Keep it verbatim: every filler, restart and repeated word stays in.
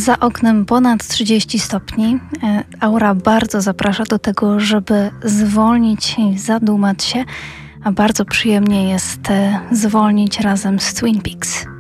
Za oknem ponad trzydzieści stopni. Aura bardzo zaprasza do tego, żeby zwolnić i zadumać się, a bardzo przyjemnie jest zwolnić razem z Twin Peaks.